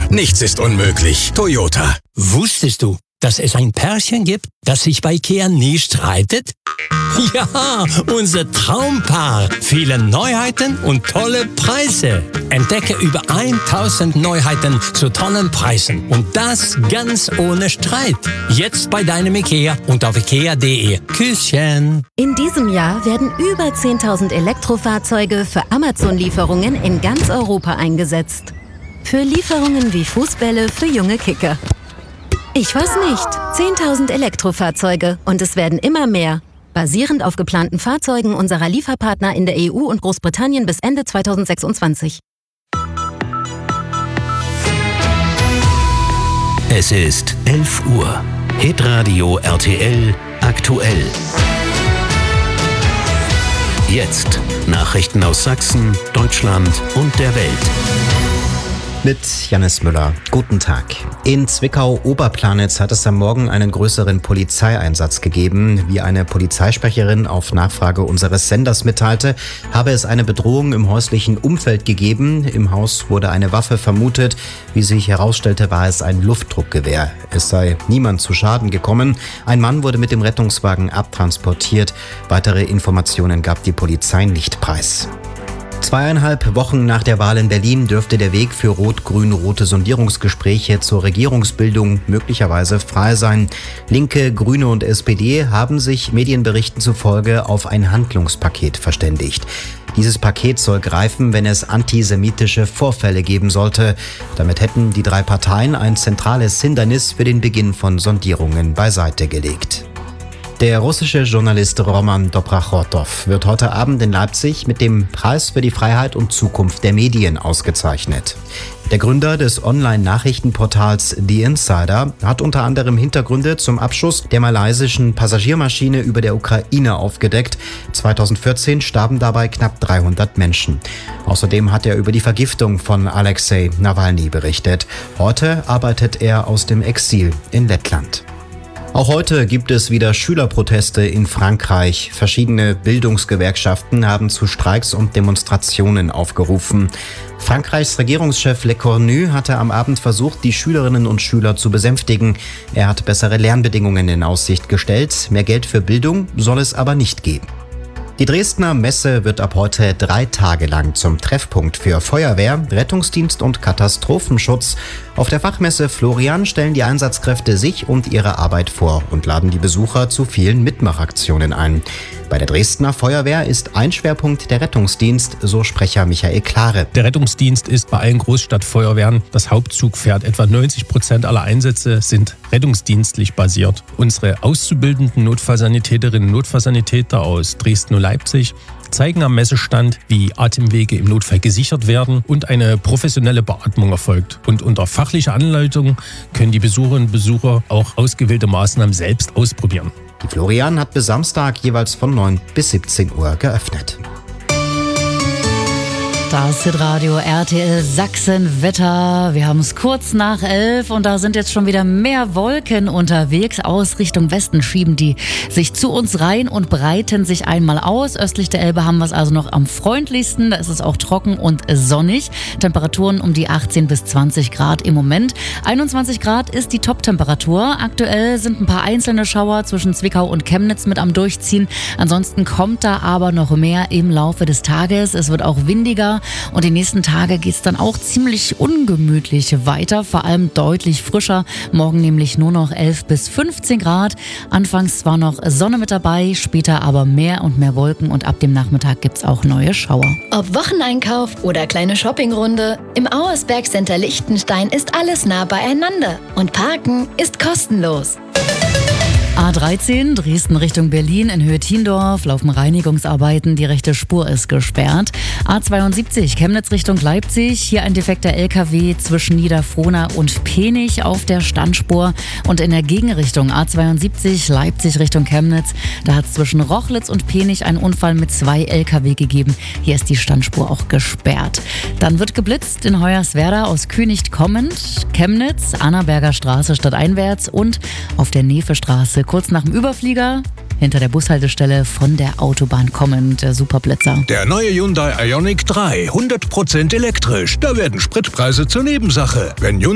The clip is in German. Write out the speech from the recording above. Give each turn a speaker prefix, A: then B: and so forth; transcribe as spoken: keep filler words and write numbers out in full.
A: Nichts ist unmöglich. Toyota.
B: Wusstest du, dass es ein Pärchen gibt, das sich bei IKEA nie streitet? Ja, unser Traumpaar. Viele Neuheiten und tolle Preise. Entdecke über tausend Neuheiten zu tollen Preisen. Und das ganz ohne Streit. Jetzt bei deinem IKEA und auf ikea punkt de. Küsschen.
C: In diesem Jahr werden über zehntausend Elektrofahrzeuge für Amazon-Lieferungen in ganz Europa eingesetzt. Für Lieferungen wie Fußbälle für junge Kicker. Ich weiß nicht. zehntausend Elektrofahrzeuge und es werden immer mehr. Basierend auf geplanten Fahrzeugen unserer Lieferpartner in der E U und Großbritannien bis Ende zweitausendsechsundzwanzig.
D: Es ist elf Uhr. Hitradio R T L aktuell. Jetzt Nachrichten aus Sachsen, Deutschland und der Welt.
E: Mit Jannis Müller. Guten Tag. In Zwickau-Oberplanitz hat es am Morgen einen größeren Polizeieinsatz gegeben. Wie eine Polizeisprecherin auf Nachfrage unseres Senders mitteilte, habe es eine Bedrohung im häuslichen Umfeld gegeben. Im Haus wurde eine Waffe vermutet. Wie sich herausstellte, war es ein Luftdruckgewehr. Es sei niemand zu Schaden gekommen. Ein Mann wurde mit dem Rettungswagen abtransportiert. Weitere Informationen gab die Polizei nicht preis. Zweieinhalb Wochen nach der Wahl in Berlin dürfte der Weg für rot-grün-rote Sondierungsgespräche zur Regierungsbildung möglicherweise frei sein. Linke, Grüne und S P D haben sich Medienberichten zufolge auf ein Handlungspaket verständigt. Dieses Paket soll greifen, wenn es antisemitische Vorfälle geben sollte. Damit hätten die drei Parteien ein zentrales Hindernis für den Beginn von Sondierungen beiseite gelegt. Der russische Journalist Roman Dobrachotov wird heute Abend in Leipzig mit dem Preis für die Freiheit und Zukunft der Medien ausgezeichnet. Der Gründer des Online-Nachrichtenportals The Insider hat unter anderem Hintergründe zum Abschuss der malaysischen Passagiermaschine über der Ukraine aufgedeckt. zweitausendvierzehn starben dabei knapp dreihundert Menschen. Außerdem hat er über die Vergiftung von Alexei Nawalny berichtet. Heute arbeitet er aus dem Exil in Lettland. Auch heute gibt es wieder Schülerproteste in Frankreich. Verschiedene Bildungsgewerkschaften haben zu Streiks und Demonstrationen aufgerufen. Frankreichs Regierungschef Le Cornu hatte am Abend versucht, die Schülerinnen und Schüler zu besänftigen. Er hat bessere Lernbedingungen in Aussicht gestellt. Mehr Geld für Bildung soll es aber nicht geben. Die Dresdner Messe wird ab heute drei Tage lang zum Treffpunkt für Feuerwehr, Rettungsdienst und Katastrophenschutz. Auf der Fachmesse Florian stellen die Einsatzkräfte sich und ihre Arbeit vor und laden die Besucher zu vielen Mitmachaktionen ein. Bei der Dresdner Feuerwehr ist ein Schwerpunkt der Rettungsdienst, so Sprecher Michael Klare.
F: Der Rettungsdienst ist bei allen Großstadtfeuerwehren das Hauptzugpferd. Etwa neunzig Prozent aller Einsätze sind rettungsdienstlich basiert. Unsere auszubildenden Notfallsanitäterinnen und Notfallsanitäter aus Dresden und Leipzig zeigen am Messestand, wie Atemwege im Notfall gesichert werden und eine professionelle Beatmung erfolgt. Und unter fachlicher Anleitung können die Besucherinnen und Besucher auch ausgewählte Maßnahmen selbst ausprobieren.
E: Die Florian hat bis Samstag jeweils von neun bis siebzehn Uhr geöffnet.
G: Das Hitradio R T L Sachsen Wetter. Wir haben es kurz nach elf und da sind jetzt schon wieder mehr Wolken unterwegs. Aus Richtung Westen schieben die sich zu uns rein und breiten sich einmal aus. Östlich der Elbe haben wir es also noch am freundlichsten. Da ist es auch trocken und sonnig. Temperaturen um die achtzehn bis zwanzig Grad im Moment. einundzwanzig Grad ist die Top-Temperatur. Aktuell sind ein paar einzelne Schauer zwischen Zwickau und Chemnitz mit am Durchziehen. Ansonsten kommt da aber noch mehr im Laufe des Tages. Es wird auch windiger. Und die nächsten Tage geht es dann auch ziemlich ungemütlich weiter, vor allem deutlich frischer. Morgen nämlich nur noch elf bis fünfzehn Grad. Anfangs zwar noch Sonne mit dabei, später aber mehr und mehr Wolken und ab dem Nachmittag gibt es auch neue Schauer.
H: Ob Wocheneinkauf oder kleine Shoppingrunde, im Auersberg Center Liechtenstein ist alles nah beieinander und Parken ist kostenlos.
G: A dreizehn, Dresden Richtung Berlin in Höhe Thiendorf, laufen Reinigungsarbeiten, die rechte Spur ist gesperrt. A zweiundsiebzig, Chemnitz Richtung Leipzig, hier ein defekter L K W zwischen Niederfrohna und Penich auf der Standspur. Und in der Gegenrichtung A zweiundsiebzig, Leipzig Richtung Chemnitz, da hat es zwischen Rochlitz und Penich einen Unfall mit zwei L K W gegeben. Hier ist die Standspur auch gesperrt. Dann wird geblitzt in Hoyerswerda aus Könicht kommend, Chemnitz, Annaberger Straße stadteinwärts und auf der Nevestraße kurz nach dem Überflieger, hinter der Bushaltestelle von der Autobahn kommend, der Superblitzer.
A: Der neue Hyundai Ioniq drei, hundert Prozent elektrisch. Da werden Spritpreise zur Nebensache. Wenn